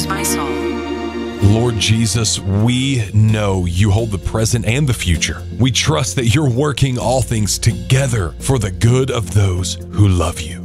my soul. Lord Jesus, we know you hold the present and the future. We trust that you're working all things together for the good of those who love you.